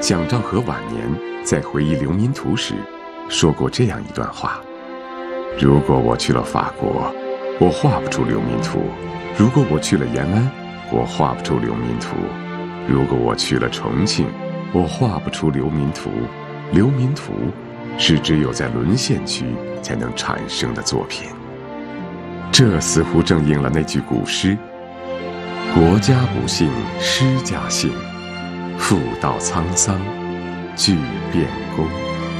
蒋兆和晚年在回忆流民图时，说过这样一段话：如果我去了法国，我画不出流民图；如果我去了延安，我画不出流民图；如果我去了重庆，我画不出流民图。流民图是只有在沦陷区才能产生的作品。这似乎正应了那句古诗：国家不幸诗家幸，妇道沧桑俱变工。